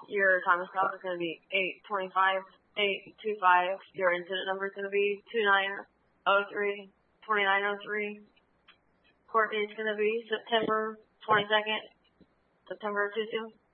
Your time stop is going to be 8:25. Your incident number is going to be 2903. Court date is going to be September 22nd, September 22.